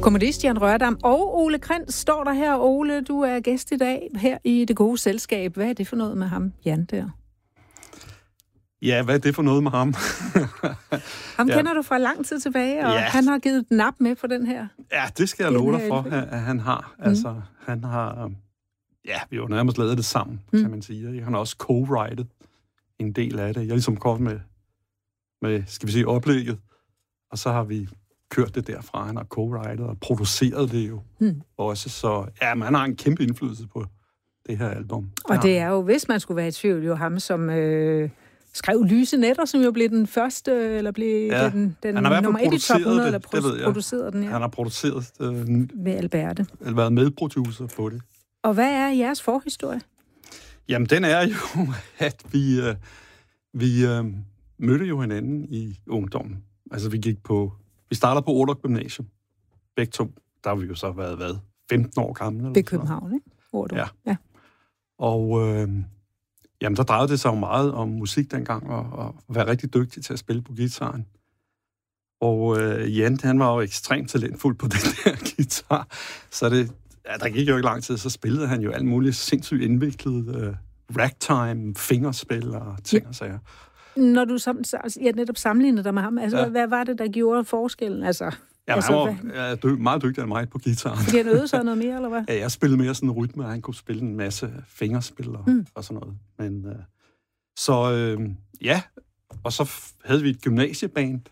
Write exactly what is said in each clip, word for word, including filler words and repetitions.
Komponist Jan Rørdam og Ole Krentz står der her. Ole, du er gæst i dag her i Det Gode Selskab. Hvad er det for noget med ham, Jan, der? Ja, hvad er det for noget med ham? Ham ja. kender du fra lang tid tilbage, og ja. han har givet et nap med på den her. Ja, det skal jeg love dig for, at han har. Mm. Altså, han har... Ja, vi har jo nærmest lavet det sammen, mm. kan man sige. Han har også co-writet en del af det. Jeg er ligesom kommet med, med, skal vi sige, oplægget, og så har vi kørt det derfra. Han har co-writet og produceret det jo mm. også. Så ja, man har en kæmpe indflydelse på det her album. Og ja. Det er jo, hvis man skulle være i tvivl, jo ham, som øh, skrev Lyse Nætter, som jo blev den første, eller blev ja. den, den han har nummer et i top hundrede, det, eller pro- produceret den, ja. Han har produceret øh, med Alberte. Eller været medproducer på det. Og hvad er jeres forhistorie? Jamen, den er jo, at vi, øh, vi øh, mødte jo hinanden i ungdommen. Altså, vi gik på... Vi startede på Ordrup Gymnasium. Begge to. Der har vi jo så været, hvad, femten år gamle. Ved København, ikke? Ordrup. Ja. ja. Og øh, jamen, der drejede det sig jo meget om musik dengang, og, og være rigtig dygtig til at spille på guitaren. Og øh, Jan, han var jo ekstremt talentfuld på den der guitar. Så det, ja, der gik jo ikke lang tid, så spillede han jo alt muligt sindssygt indviklet øh, ragtime, fingerspil og ting ja. og sager. Når du sam, ja, netop sammenlignede dig med ham, altså, ja. hvad var det, der gjorde forskellen? Altså, ja, altså, han var ja, dy- meget dygtig af mig på guitaren. Fordi han øvede sig noget mere, eller hvad? Ja, jeg spillede mere sådan en rytme, og han kunne spille en masse fingerspil og, mm. og sådan noget. Men, øh, så øh, ja, og så f- havde vi et gymnasieband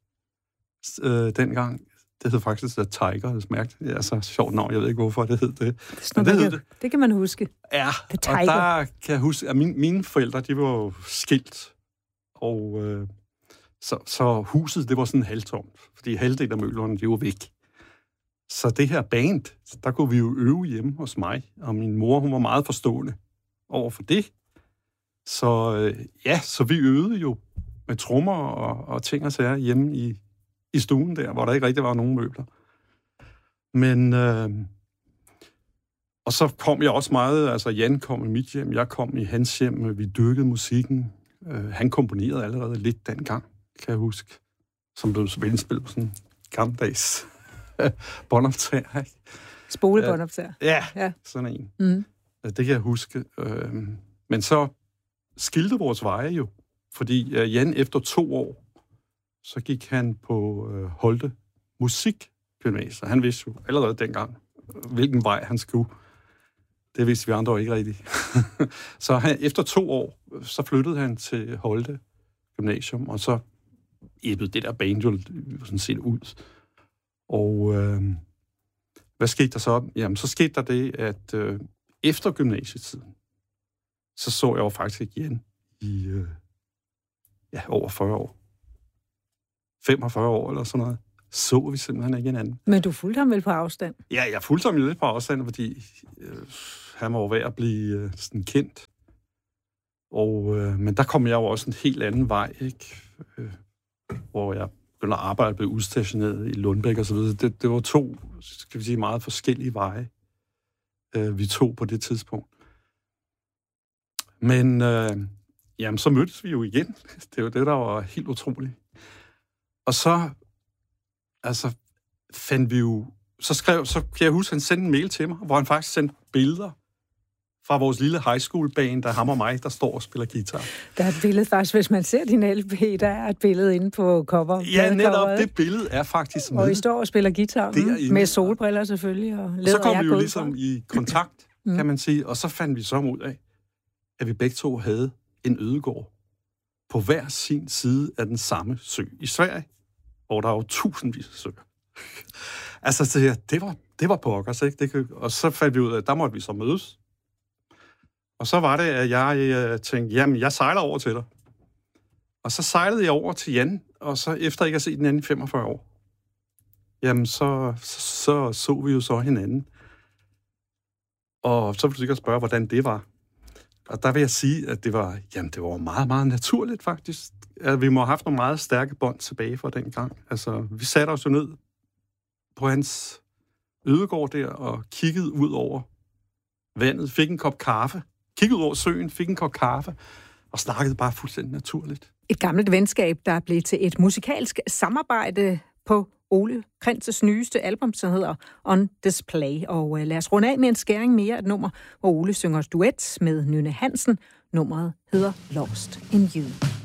øh, dengang. Det hed faktisk The Tiger, det smærkte. Det er så sjovt navn, jeg ved ikke, hvorfor det hed det. Det, det, hed det. det kan man huske. Ja, og der kan jeg huske, at mine, mine forældre, de var jo skilt. Og øh, så, så huset, det var sådan halvtomt, fordi halvdelen af møblerne, de var væk. Så det her band, der kunne vi jo øve hjemme hos mig, og min mor, hun var meget forstående over for det. Så øh, ja, så vi øvede jo med trommer og, og ting og sager hjemme i, i stuen der, hvor der ikke rigtig var nogen møbler. Men, øh, og så kom jeg også meget, altså Jan kom i mit hjem, jeg kom i hans hjem, vi dyrkede musikken. Uh, han komponerede allerede lidt dengang, kan jeg huske, som blev indspillet på sådan en gammeldags båndoptager, ikke? Spolebåndoptager. Uh, ja, ja, sådan en. Mm. Uh, det kan jeg huske. Uh, men så skilte vores veje jo, fordi uh, Jan efter to år, så gik han på uh, Holte Musikgymnasium. Han vidste jo allerede dengang, hvilken vej han skulle. Det vidste vi andre ikke rigtigt. Så han, efter to år, så flyttede han til Holte Gymnasium, og så æbbede det der band jo sådan set ud. Og øh, hvad skete der så? Jamen, så skete der det, at øh, efter gymnasietiden, så så jeg jo faktisk igen i øh, ja, over fyrre år. femogfyrre år eller sådan noget. Så vi simpelthen ikke hinanden. Men du fulgte ham vel på afstand? Ja, jeg fulgte ham jo lidt på afstand, fordi øh, han var jo ved at blive øh, sådan kendt. Og, øh, men der kom jeg jo også en helt anden vej, ikke? Øh, hvor jeg begyndte at arbejde, blev udstationeret i Lundbæk og så videre. Det, det var to, skal vi sige, meget forskellige veje, øh, vi tog på det tidspunkt. Men øh, jamen, så mødtes vi jo igen. Det var det, der var helt utroligt. Og så altså, fandt vi jo... Så skrev, så kan jeg huske, han sendte en mail til mig, hvor han faktisk sendte billeder fra vores lille high school band, der ham og mig, der står og spiller guitar. Der er et billede faktisk, hvis man ser din L P, der er et billede inde på cover. Ja, netop det billede er faktisk med. Og I står og spiller guitar derinde. Med solbriller selvfølgelig. Og, og så kom vi jo ligesom i kontakt, mm. kan man sige, og så fandt vi så ud af, at vi begge to havde en ødegård på hver sin side af den samme sø i Sverige, hvor der er jo tusindvis af søer. Altså, så det var, det var pokkers, ikke? Det kan, og så fandt vi ud af, at der måtte vi så mødes. Og så var det, at jeg øh, tænkte, jamen, jeg sejler over til dig. Og så sejlede jeg over til Jan, og så efter ikke at se den anden i femogfyrre år, jamen, så så, så så vi jo så hinanden. Og så vil du sikkert spørge, hvordan det var. Og der vil jeg sige, at det var, jamen, det var meget, meget naturligt, faktisk. At vi må have haft nogle meget stærke bånd tilbage fra den gang. Altså, vi satte os jo ned på hans ødegård der, og kiggede ud over vandet, fik en kop kaffe, kiggede ud over søen, fik en kop kaffe, og snakkede bare fuldstændig naturligt. Et gammelt venskab, der blev til et musikalsk samarbejde på Ole Krentzes nyeste album, som hedder On Display. Og lad os runde af med en skæring mere af et nummer, hvor Ole synger duet med Nynne Hansen. Nummeret hedder Lost in You.